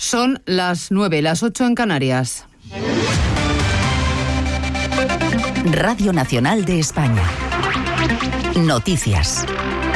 Son las 9, las 8 en Canarias. Radio Nacional de España. Noticias.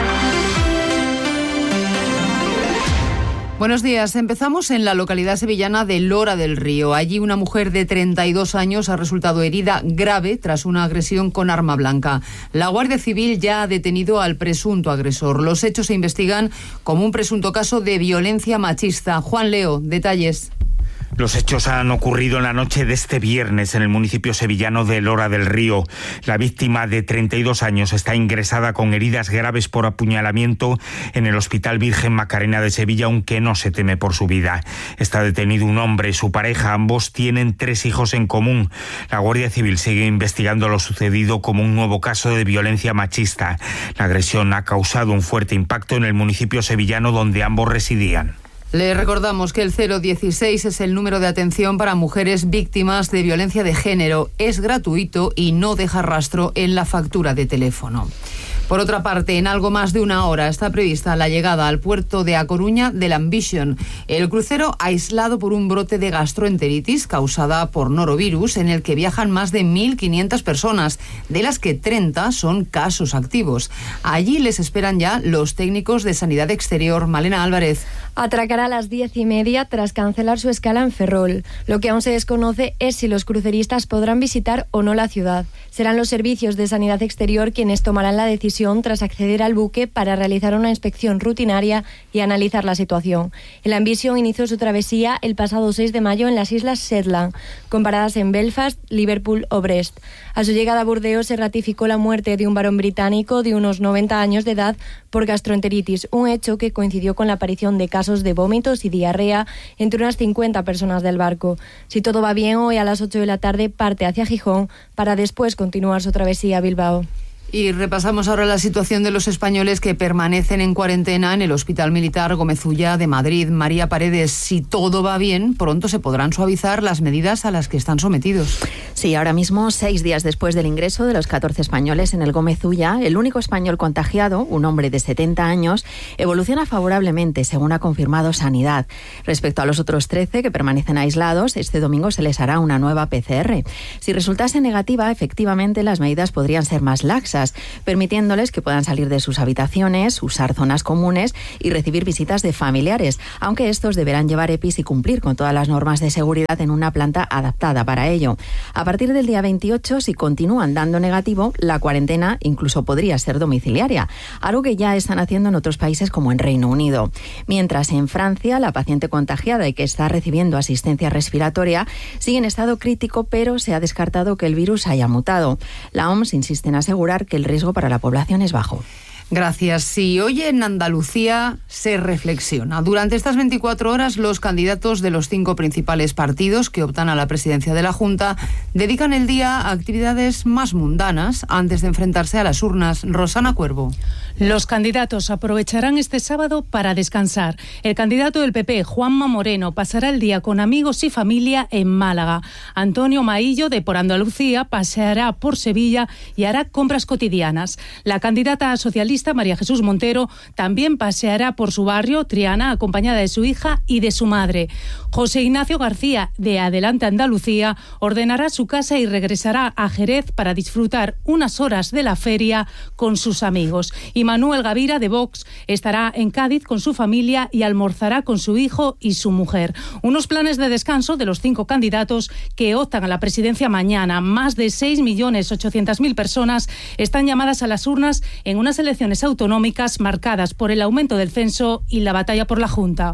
Buenos días. Empezamos en la localidad sevillana de Lora del Río. Allí una mujer de 32 años ha resultado herida grave tras una agresión con arma blanca. La Guardia Civil ya ha detenido al presunto agresor. Los hechos se investigan como un presunto caso de violencia machista. Juan Leo, detalles. Los hechos han ocurrido en la noche de este viernes en el municipio sevillano de Lora del Río. La víctima de 32 años está ingresada con heridas graves por apuñalamiento en el Hospital Virgen Macarena de Sevilla, aunque no se teme por su vida. Está detenido un hombre y su pareja. Ambos tienen 3 hijos en común. La Guardia Civil sigue investigando lo sucedido como un nuevo caso de violencia machista. La agresión ha causado un fuerte impacto en el municipio sevillano donde ambos residían. Le recordamos que el 016 es el número de atención para mujeres víctimas de violencia de género. Es gratuito y no deja rastro en la factura de teléfono. Por otra parte, en algo más de una hora está prevista la llegada al puerto de A Coruña del Ambition, el crucero aislado por un brote de gastroenteritis causada por norovirus, en el que viajan más de 1.500 personas, de las que 30 son casos activos. Allí les esperan ya los técnicos de Sanidad Exterior. Malena Álvarez. Atracará a las 10:30 tras cancelar su escala en Ferrol. Lo que aún se desconoce es si los cruceristas podrán visitar o no la ciudad. Serán los servicios de Sanidad Exterior quienes tomarán la decisión tras acceder al buque para realizar una inspección rutinaria y analizar la situación. El Ambition inició su travesía el pasado 6 de mayo en las Islas Shetland, con paradas en Belfast, Liverpool o Brest. A su llegada a Burdeos se ratificó la muerte de un varón británico de unos 90 años de edad por gastroenteritis, un hecho que coincidió con la aparición de casos de vómitos y diarrea entre unas 50 personas del barco. Si todo va bien, hoy a las 8 de la tarde parte hacia Gijón para después continuar su travesía a Bilbao. Y repasamos ahora la situación de los españoles que permanecen en cuarentena en el Hospital Militar Gómez Ulla de Madrid. María Paredes, si todo va bien, pronto se podrán suavizar las medidas a las que están sometidos. Sí, ahora mismo, 6 días después del ingreso de los 14 españoles en el Gómez Ulla, el único español contagiado, un hombre de 70 años, evoluciona favorablemente, según ha confirmado Sanidad. Respecto a los otros 13 que permanecen aislados, este domingo se les hará una nueva PCR. Si resultase negativa, efectivamente las medidas podrían ser más laxas, permitiéndoles que puedan salir de sus habitaciones, usar zonas comunes y recibir visitas de familiares, aunque estos deberán llevar EPIs y cumplir con todas las normas de seguridad en una planta adaptada para ello. A partir del día 28, si continúan dando negativo, la cuarentena incluso podría ser domiciliaria, algo que ya están haciendo en otros países como en Reino Unido. Mientras en Francia, la paciente contagiada y que está recibiendo asistencia respiratoria sigue en estado crítico, pero se ha descartado que el virus haya mutado. La OMS insiste en asegurar que el riesgo para la población es bajo. Gracias. Sí, hoy en Andalucía se reflexiona. Durante estas 24 horas, los candidatos de los 5 principales partidos que optan a la presidencia de la Junta dedican el día a actividades más mundanas antes de enfrentarse a las urnas. Rosana Cuervo. Los candidatos aprovecharán este sábado para descansar. El candidato del PP, Juanma Moreno, pasará el día con amigos y familia en Málaga. Antonio Maillo, de Por Andalucía, paseará por Sevilla y hará compras cotidianas. La candidata socialista, María Jesús Montero, también paseará por su barrio, Triana, acompañada de su hija y de su madre. José Ignacio García, de Adelante Andalucía, ordenará su casa y regresará a Jerez para disfrutar unas horas de la feria con sus amigos. Y Manuel Gavira, de Vox, estará en Cádiz con su familia y almorzará con su hijo y su mujer. Unos planes de descanso de los 5 candidatos que optan a la presidencia mañana. Más de 6.800.000 personas están llamadas a las urnas en unas elecciones autonómicas marcadas por el aumento del censo y la batalla por la Junta.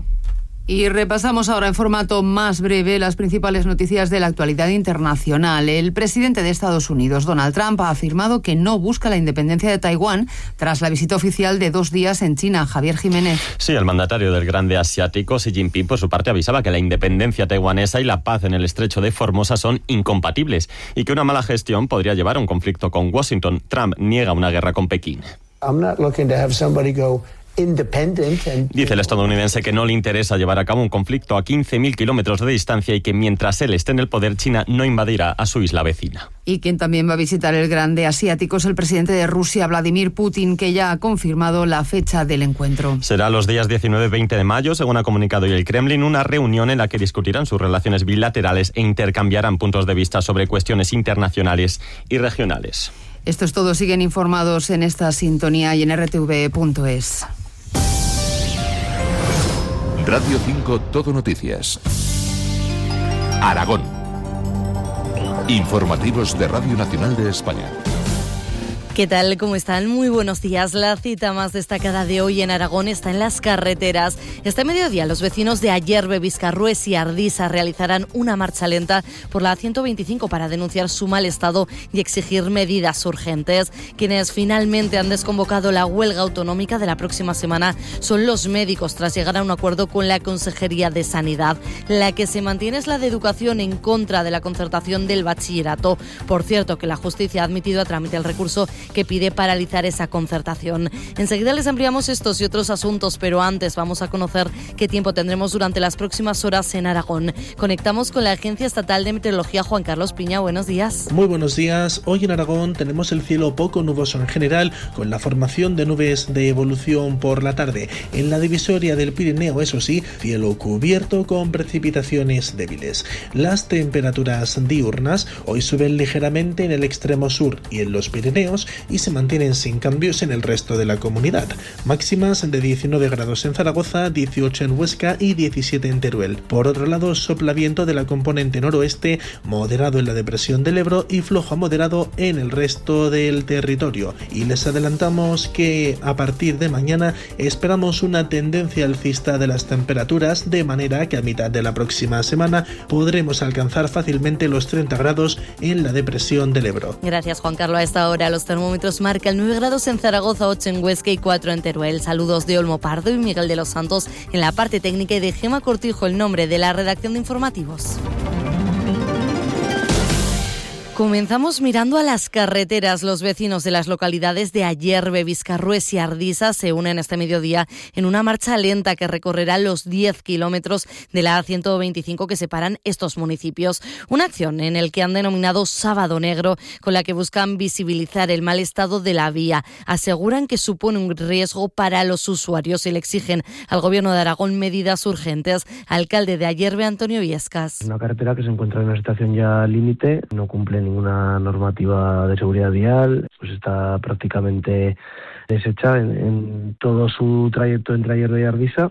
Y repasamos ahora en formato más breve las principales noticias de la actualidad internacional. El presidente de Estados Unidos, Donald Trump, ha afirmado que no busca la independencia de Taiwán tras la visita oficial de 2 días en China. Javier Jiménez. Sí, el mandatario del grande asiático, Xi Jinping, por su parte avisaba que la independencia taiwanesa y la paz en el estrecho de Formosa son incompatibles y que una mala gestión podría llevar a un conflicto con Washington. Trump niega una guerra con Pekín. I'm not looking to have somebody go Dice el estadounidense que no le interesa llevar a cabo un conflicto a 15.000 kilómetros de distancia y que mientras él esté en el poder, China no invadirá a su isla vecina. Y quien también va a visitar el grande asiático es el presidente de Rusia, Vladimir Putin, que ya ha confirmado la fecha del encuentro. Será los días 19 y 20 de mayo, según ha comunicado hoy el Kremlin, una reunión en la que discutirán sus relaciones bilaterales e intercambiarán puntos de vista sobre cuestiones internacionales y regionales. Esto es todo. Siguen informados en esta sintonía y en rtv.es. Radio 5 Todo Noticias. Aragón. Informativos de Radio Nacional de España. ¿Qué tal? ¿Cómo están? Muy buenos días. La cita más destacada de hoy en Aragón está en las carreteras. Este mediodía los vecinos de Ayerbe, Vizcarrués y Ardisa realizarán una marcha lenta por la 125 para denunciar su mal estado y exigir medidas urgentes. Quienes finalmente han desconvocado la huelga autonómica de la próxima semana son los médicos, tras llegar a un acuerdo con la Consejería de Sanidad. La que se mantiene es la de Educación, en contra de la concertación del bachillerato. Por cierto, que la justicia ha admitido a trámite el recurso que pide paralizar esa concertación. Enseguida les ampliamos estos y otros asuntos, pero antes vamos a conocer qué tiempo tendremos durante las próximas horas en Aragón. Conectamos con la Agencia Estatal de Meteorología. Juan Carlos Piña, buenos días. Muy buenos días. Hoy en Aragón tenemos el cielo poco nuboso en general, con la formación de nubes de evolución por la tarde. En la divisoria del Pirineo, eso sí, cielo cubierto con precipitaciones débiles. Las temperaturas diurnas hoy suben ligeramente en el extremo sur y en los Pirineos, y se mantienen sin cambios en el resto de la comunidad. Máximas de 19 grados en Zaragoza, 18 en Huesca y 17 en Teruel. Por otro lado, sopla viento de la componente noroeste, moderado en la depresión del Ebro y flojo a moderado en el resto del territorio. Y les adelantamos que a partir de mañana esperamos una tendencia alcista de las temperaturas, de manera que a mitad de la próxima semana podremos alcanzar fácilmente los 30 grados en la depresión del Ebro. Gracias, Juan Carlos. A esta hora los termómetros marcan 9 grados en Zaragoza, 8 en Huesca y 4 en Teruel. Saludos de Olmo Pardo y Miguel de los Santos en la parte técnica y de Gema Cortijo, el nombre de la redacción de informativos. Comenzamos mirando a las carreteras. Los vecinos de las localidades de Ayerbe, Vizcarrués y Ardisa se unen este mediodía en una marcha lenta que recorrerá los 10 kilómetros de la A125 que separan estos municipios. Una acción en la que han denominado Sábado Negro, con la que buscan visibilizar el mal estado de la vía. Aseguran que supone un riesgo para los usuarios y le exigen al Gobierno de Aragón medidas urgentes. Alcalde de Ayerbe, Antonio Viescas. Una carretera que se encuentra en una situación ya límite, no cumple ninguna normativa de seguridad vial, pues está prácticamente deshecha en todo su trayecto entre Ayerbe y Ardisa.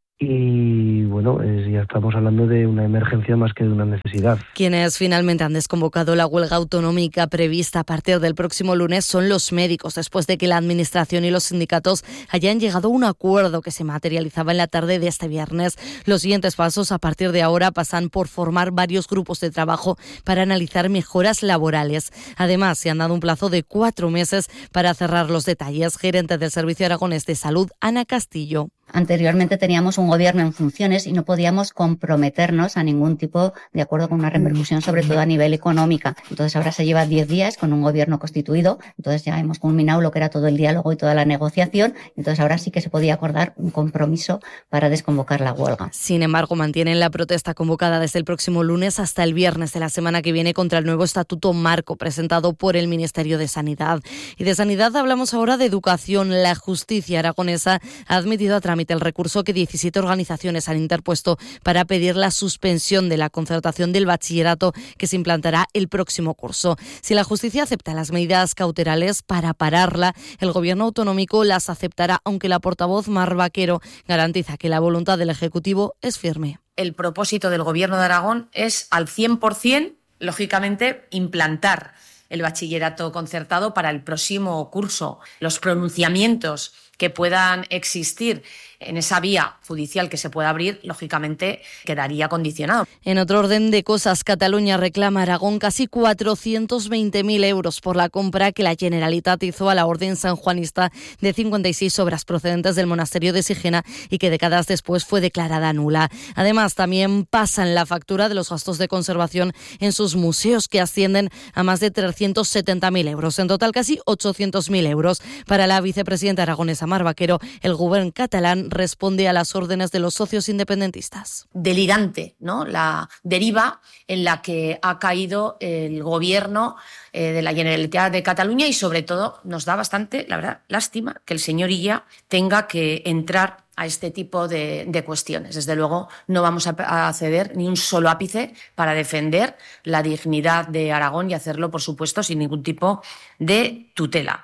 Y bueno, ya estamos hablando de una emergencia más que de una necesidad. Quienes finalmente han desconvocado la huelga autonómica prevista a partir del próximo lunes son los médicos, después de que la Administración y los sindicatos hayan llegado a un acuerdo que se materializaba en la tarde de este viernes. Los siguientes pasos a partir de ahora pasan por formar varios grupos de trabajo para analizar mejoras laborales. Además, se han dado un plazo de 4 meses para cerrar los detalles. Gerente del Servicio Aragonés de Salud, Ana Castillo. Anteriormente teníamos un gobierno en funciones y no podíamos comprometernos a ningún tipo de acuerdo con una repercusión, sobre todo a nivel económica. Entonces ahora se lleva 10 días con un gobierno constituido, entonces ya hemos culminado lo que era todo el diálogo y toda la negociación, entonces ahora sí que se podía acordar un compromiso para desconvocar la huelga. Sin embargo, mantienen la protesta convocada desde el próximo lunes hasta el viernes de la semana que viene contra el nuevo Estatuto Marco presentado por el Ministerio de Sanidad. Y de Sanidad hablamos ahora de educación. La justicia aragonesa ha admitido a trámite el recurso que 17 organizaciones han interpuesto para pedir la suspensión de la concertación del bachillerato que se implantará el próximo curso. Si la justicia acepta las medidas cautelales para pararla, el gobierno autonómico las aceptará, aunque la portavoz Mar Vaquero garantiza que la voluntad del Ejecutivo es firme. El propósito del Gobierno de Aragón es al 100%, lógicamente, implantar el bachillerato concertado para el próximo curso. Los pronunciamientos que puedan existir en esa vía judicial que se pueda abrir, lógicamente quedaría condicionado. En otro orden de cosas, Cataluña reclama a Aragón casi 420.000 euros por la compra que la Generalitat hizo a la Orden Sanjuanista de 56 obras procedentes del monasterio de Sigena y que décadas después fue declarada nula. Además, también pasan la factura de los gastos de conservación en sus museos, que ascienden a más de 370.000 euros. En total, casi 800.000 euros. Para la vicepresidenta aragonesa Samar Vaquero, el gobierno catalán responde a las órdenes de los socios independentistas. Delirante, ¿no?, la deriva en la que ha caído el gobierno de la Generalitat de Cataluña, y sobre todo nos da bastante, la verdad, lástima que el señor Illa tenga que entrar a este tipo de cuestiones. Desde luego no vamos a ceder ni un solo ápice para defender la dignidad de Aragón y hacerlo, por supuesto, sin ningún tipo de tutela.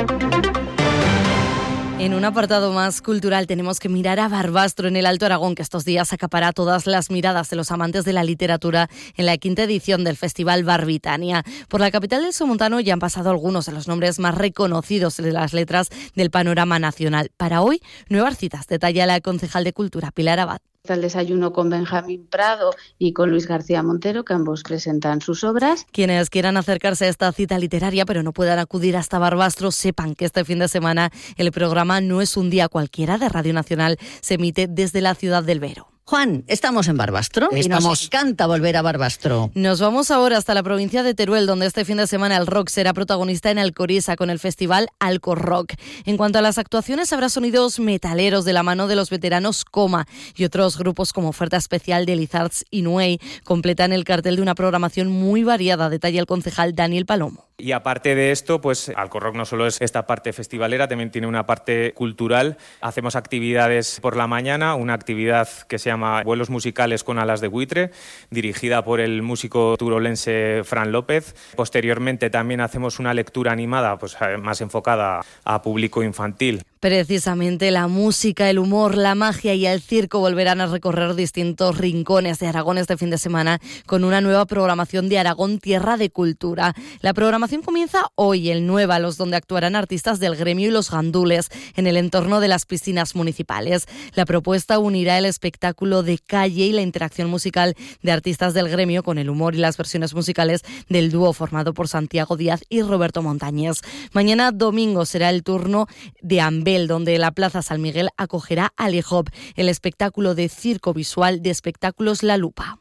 En un apartado más cultural tenemos que mirar a Barbastro en el Alto Aragón, que estos días acapara todas las miradas de los amantes de la literatura en la 5ª edición del Festival Barbitania. Por la capital del Somontano ya han pasado algunos de los nombres más reconocidos de las letras del panorama nacional. Para hoy, nuevas citas, detalla la concejal de Cultura, Pilar Abad. El desayuno con Benjamín Prado y con Luis García Montero, que ambos presentan sus obras. Quienes quieran acercarse a esta cita literaria pero no puedan acudir hasta Barbastro, sepan que este fin de semana el programa No es un día cualquiera de Radio Nacional se emite desde la ciudad del Vero. Juan, estamos en Barbastro y nos encanta volver a Barbastro. Nos vamos ahora hasta la provincia de Teruel, donde este fin de semana el rock será protagonista en Alcoriza con el festival Alcorrock. En cuanto a las actuaciones, habrá sonidos metaleros de la mano de los veteranos Coma, y otros grupos como Oferta Especial de Lizards y Nuey completan el cartel de una programación muy variada, detalla el concejal Daniel Palomo. Y aparte de esto, pues Alcorrock no solo es esta parte festivalera, también tiene una parte cultural. Hacemos actividades por la mañana, una actividad que se llama Vuelos Musicales con Alas de Buitre, dirigida por el músico turolense Fran López. Posteriormente también hacemos una lectura animada, pues más enfocada a público infantil. Precisamente la música, el humor, la magia y el circo volverán a recorrer distintos rincones de Aragón este fin de semana con una nueva programación de Aragón Tierra de Cultura. La programación comienza hoy en Nuévalos, donde actuarán artistas del gremio y los gandules en el entorno de las piscinas municipales. La propuesta unirá el espectáculo de calle y la interacción musical de artistas del gremio con el humor y las versiones musicales del dúo formado por Santiago Díaz y Roberto Montañés. Mañana domingo será el turno de Ambel, donde la Plaza San Miguel acogerá a Lejop, el espectáculo de circo visual de Espectáculos La Lupa.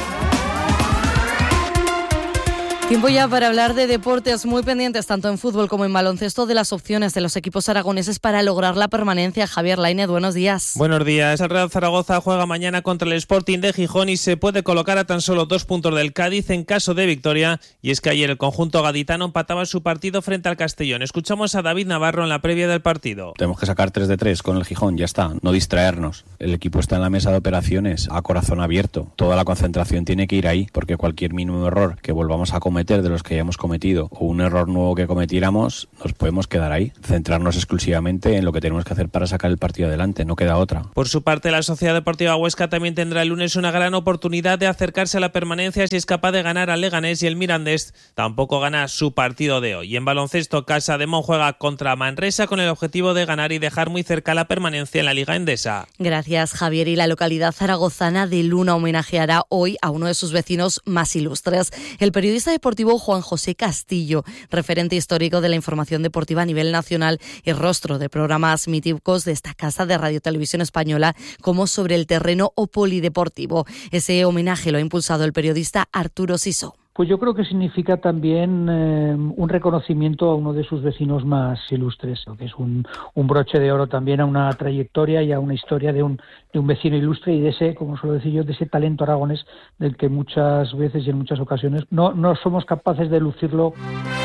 Tiempo ya para hablar de deportes, muy pendientes tanto en fútbol como en baloncesto de las opciones de los equipos aragoneses para lograr la permanencia. Javier Lainez, buenos días. Buenos días. El Real Zaragoza juega mañana contra el Sporting de Gijón y se puede colocar a tan solo 2 puntos del Cádiz en caso de victoria. Y es que ayer el conjunto gaditano empataba su partido frente al Castellón. Escuchamos a David Navarro en la previa del partido. Tenemos que sacar 3 de 3 con el Gijón, ya está, no distraernos. El equipo está en la mesa de operaciones a corazón abierto. Toda la concentración tiene que ir ahí, porque cualquier mínimo error que volvamos a cometer de los que hayamos cometido o un error nuevo que cometiéramos, nos podemos quedar ahí. Centrarnos exclusivamente en lo que tenemos que hacer para sacar el partido adelante, no queda otra. Por su parte, la Sociedad Deportiva Huesca también tendrá el lunes una gran oportunidad de acercarse a la permanencia si es capaz de ganar al Leganés, y el Mirandés tampoco gana su partido de hoy. En baloncesto, Casa de Mon juega contra Manresa con el objetivo de ganar y dejar muy cerca la permanencia en la Liga Endesa. Gracias, Javier. Y la localidad zaragozana de Luna homenajeará hoy a uno de sus vecinos más ilustres, el periodista deportivo Juan José Castillo, referente histórico de la información deportiva a nivel nacional y rostro de programas míticos de esta casa de Radio Televisión Española como Sobre el Terreno o Polideportivo. Ese homenaje lo ha impulsado el periodista Arturo Sisó. Pues yo creo que significa también un reconocimiento a uno de sus vecinos más ilustres, que es un broche de oro también a una trayectoria y a una historia de un vecino ilustre y de ese, como suelo decir yo, de ese talento aragonés del que muchas veces y en muchas ocasiones no somos capaces de lucirlo.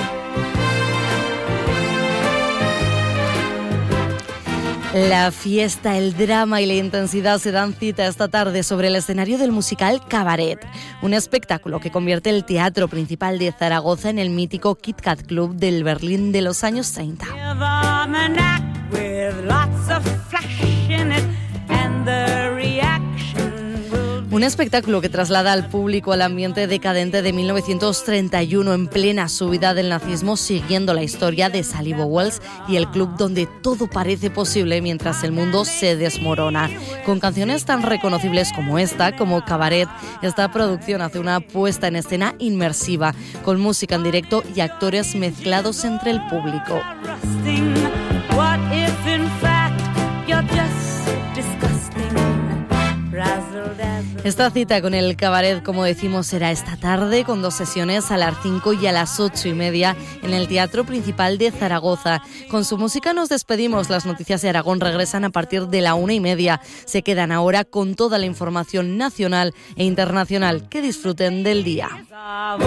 La fiesta, el drama y la intensidad se dan cita esta tarde sobre el escenario del musical Cabaret, un espectáculo que convierte el teatro principal de Zaragoza en el mítico Kit Kat Club del Berlín de los años 30. Un espectáculo que traslada al público al ambiente decadente de 1931 en plena subida del nazismo, siguiendo la historia de Sally Bowles y el club donde todo parece posible mientras el mundo se desmorona. Con canciones tan reconocibles como esta, como Cabaret, esta producción hace una puesta en escena inmersiva, con música en directo y actores mezclados entre el público. Esta cita con el cabaret, como decimos, será esta tarde con 2 sesiones a las 5 y a las 8:30 en el Teatro Principal de Zaragoza. Con su música nos despedimos. Las noticias de Aragón regresan a partir de la 1:30. Se quedan ahora con toda la información nacional e internacional. Que disfruten del día.